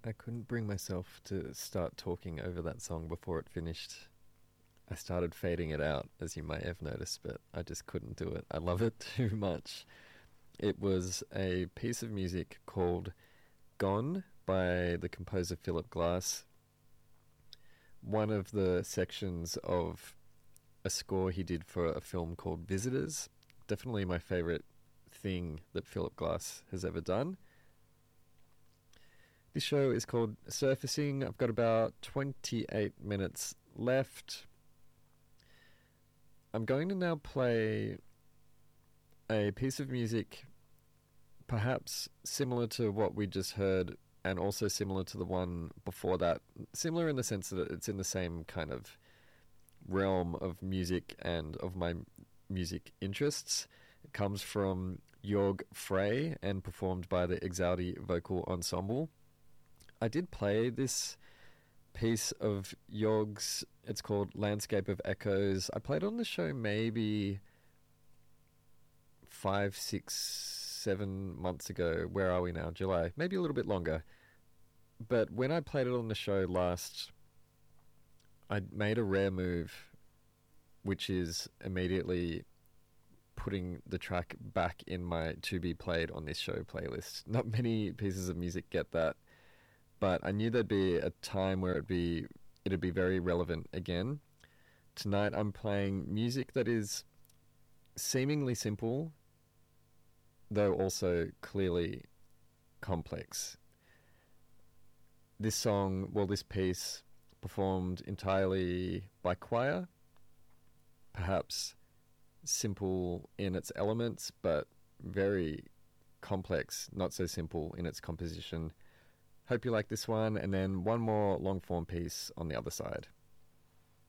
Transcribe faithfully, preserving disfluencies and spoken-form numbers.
I couldn't bring myself to start talking over that song before it finished. I started fading it out, as you may have noticed, but I just couldn't do it. I love it too much. It was a piece of music called Gone by the composer Philip Glass. One of the sections of a score he did for a film called Visitors. Definitely my favourite thing that Philip Glass has ever done. This show is called Surfacing. I've got about twenty-eight minutes left. I'm going to now play a piece of music perhaps similar to what we just heard, and also similar to the one before that. Similar in the sense that it's in the same kind of realm of music and of my music interests. It comes from Jorg Frey and performed by the Exaudi Vocal Ensemble. I did play this piece of Jorg's. It's called Landscape of Echoes. I played on the show maybe five, six, seven months ago. Where are we now? July. Maybe a little bit longer. But when I played it on the show last, I made a rare move, which is immediately putting the track back in my to be played on this show playlist. Not many pieces of music get that, but I knew there'd be a time where it'd be it'd be very relevant again. Tonight I'm playing music that is seemingly simple, though also clearly complex. This song, well, this piece, performed entirely by choir, perhaps simple in its elements, but very complex, not so simple in its composition. Hope you like this one, and then one more long form piece on the other side.